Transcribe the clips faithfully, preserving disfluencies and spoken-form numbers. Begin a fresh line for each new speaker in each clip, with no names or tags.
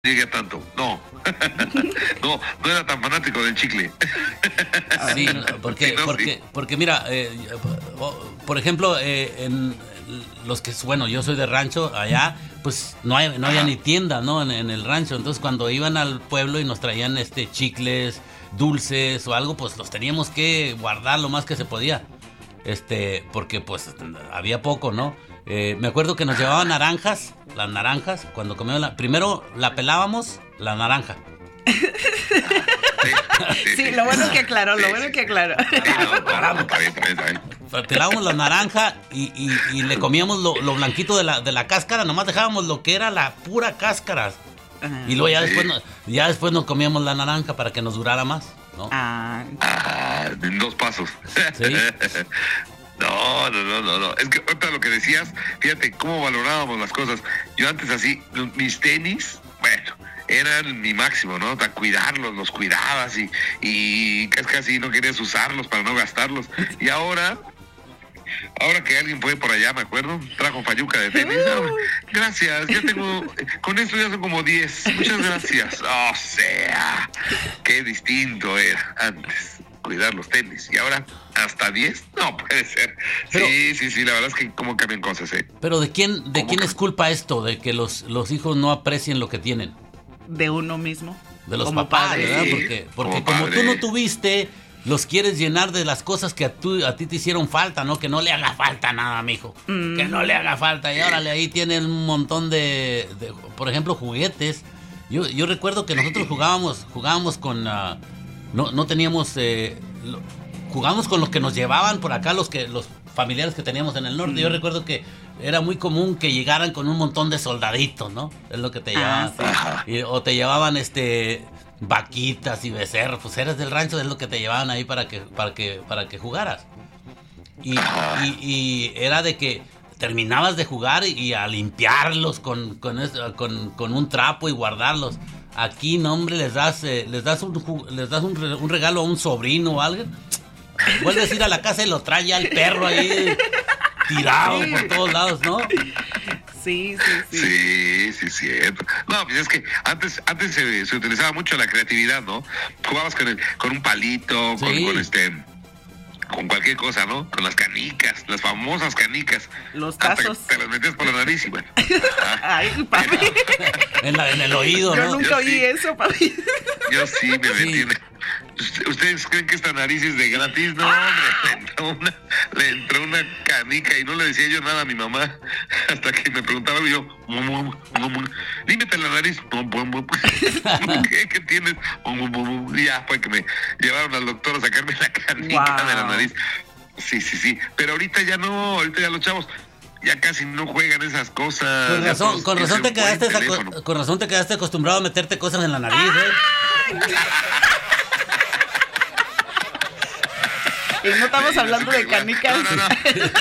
llegué a tanto, no, no, no era tan fanático del chicle.
Sí, porque,
Sí, no,
porque,
sí.
porque mira, eh, por ejemplo, eh, en los que, bueno, yo soy de rancho, allá, pues no, hay, no había ni tienda, ¿no? En, en el rancho, entonces cuando iban al pueblo y nos traían este chicles, dulces o algo, pues los teníamos que guardar lo más que se podía, este, porque pues había poco, ¿no? Eh, me acuerdo que nos llevaban naranjas, las naranjas, cuando comíamos la, primero la pelábamos, la naranja.
Sí, lo bueno que aclaró, lo bueno que aclaró.
Pelábamos la naranja y, y, y le comíamos lo, lo blanquito de la, de la cáscara, nomás dejábamos lo que era la pura cáscara. Y luego ya después, no, ya después nos comíamos la naranja para que nos durara más, ¿no?
Ah,
Ah, en dos pasos.
Sí.
No, no, no, no, no. Es que ahorita lo que decías, fíjate cómo valorábamos las cosas. Yo antes así, mis tenis, bueno, eran mi máximo, ¿no? Para cuidarlos, los cuidabas y, y casi casi no querías usarlos para no gastarlos. Y ahora, ahora que alguien fue por allá, me acuerdo, trajo fayuca de tenis. No, gracias, ya tengo, con esto ya son como diez. Muchas gracias. O sea, qué distinto era antes cuidar los tenis. Y ahora, ¿hasta diez? No puede ser.
Pero,
sí, sí, sí, la verdad es que cómo cambian cosas, ¿eh?
Pero ¿de quién, de quién es culpa esto? De que los, los hijos no aprecien lo que tienen.
de uno mismo.
De los
como
papás,
padre.
¿verdad?
Sí,
Porque, porque
como
como
padre.
tú no tuviste, los quieres llenar de las cosas que a, tú, a ti te hicieron falta, ¿no? Que no le haga falta nada, mijo.
Mm.
Que no le haga falta. Y órale, ahí tienen un montón de, de por ejemplo, juguetes. Yo, yo recuerdo que nosotros jugábamos, jugábamos con, uh, no, no teníamos, eh, lo, jugábamos con los que nos llevaban por acá, los que, los familiares que teníamos en el norte. Mm. Yo recuerdo que era muy común que llegaran con un montón de soldaditos, ¿no? Es lo que te llevaban.
Ah,
sí. Y, o te llevaban este vaquitas y becerros, pues eres del rancho, es lo que te llevaban ahí para que, para que, para que jugaras. Y, y, y era de que terminabas de jugar y, y a limpiarlos con, con, eso, con, con un trapo y guardarlos. Aquí, no, hombre, les das, eh, les das, un, les das un, un regalo a un sobrino o algo. Vuelves a ir a la casa y lo trae ya el perro ahí tirado por todos lados, ¿no?
Sí, sí, sí.
Sí, sí, cierto. No, pues es que antes, antes se, se utilizaba mucho la creatividad, ¿no? Jugabas con el, con un palito, con,
Sí.
con este, con cualquier cosa, ¿no? Con las canicas, las famosas canicas.
Los
Hasta que
tazos.
te las metías por la nariz y bueno.
Ay, papi.
En, la, en el oído,
Yo
¿no?
nunca
Yo
oí
sí.
eso, papi.
Yo sí me
Sí.
metí en... ¿Ustedes creen que esta nariz es de gratis? No, hombre, le entró una, le entró una canica y no le decía yo nada a mi mamá hasta que me preguntaba y yo, mum, mum, mum, límete la nariz, mum, mum, mum. ¿Qué, ¿Qué tienes? Mum, mum, mum. Y ya fue que me llevaron al doctor a sacarme la canica
Wow.
de la nariz. Sí, sí, sí, pero ahorita ya no, ahorita ya los chavos ya casi no juegan esas cosas.
Con
Ya
razón,
todos
con
tienen
razón te
un buen
quedaste
teléfono.
aco- con razón te quedaste acostumbrado a meterte cosas en la nariz, ¿eh?
Y no estamos
Sí,
hablando de
igual.
canicas.
No, no,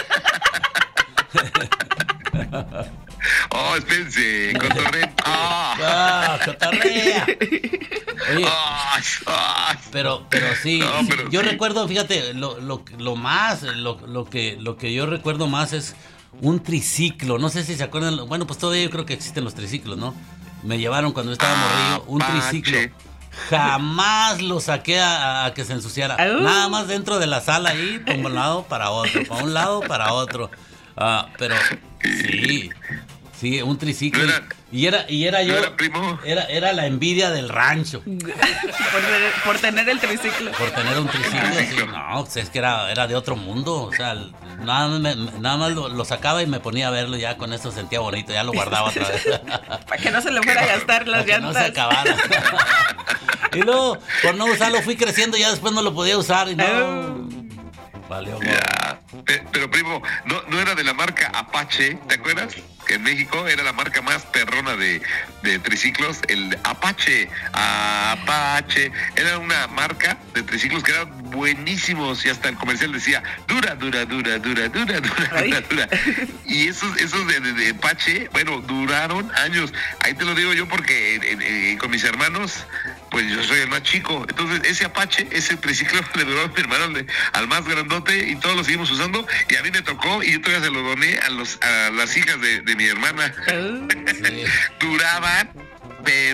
no. Oh, espérense, cotorreo. Ah,
Ah, cotorrea. Oye,
ah, ah.
pero, pero sí,
No,
sí,
pero
yo
sí.
recuerdo, fíjate, lo, lo, lo más, lo, lo que, lo que yo recuerdo más es un triciclo. No sé si se acuerdan, bueno, pues todavía yo creo que existen los triciclos, ¿no? Me llevaron cuando yo estaba morrillo un
Apache.
triciclo. Jamás lo saqué a, a que se ensuciara.
Au.
Nada más dentro de la sala ahí, para un lado, para otro, para un lado, para otro. Ah, pero sí, sí, un triciclo.
¿No era-
y era, y era
¿no
yo,
era primo?
era, era la envidia del rancho.
Por, tener- por tener el triciclo.
Por tener un triciclo, sí, no, pues es que era, era de otro mundo, o sea, nada más, me- nada más lo, lo sacaba y me ponía a verlo, ya con eso sentía bonito, ya lo guardaba otra vez.
Para que no se le fuera a gastar las
Para que no se
llantas.
acabara. Y luego, por no usarlo, fui creciendo, ya después no lo podía usar y no.
Oh.
Valió, gorro.
Ya. Pe- Pero primo, no, no era de la marca Apache, ¿te acuerdas? Que en México era la marca más perrona de, de triciclos, el Apache, Apache, era una marca de triciclos que eran buenísimos y hasta el comercial decía, dura, dura, dura, dura, dura, dura,
Ay.
dura, dura. Y esos, esos de, de, de Apache, bueno, duraron años. Ahí te lo digo yo porque eh, eh, con mis hermanos, pues yo soy el más chico. Entonces ese Apache, ese triciclo le duró a mi hermano al, de- al más grandote y todos lo seguimos usando. Y a mí me tocó y yo todavía se lo doné a, los, a las hijas de, de mi hermana.
Oh.
Sí.
Duraban, pero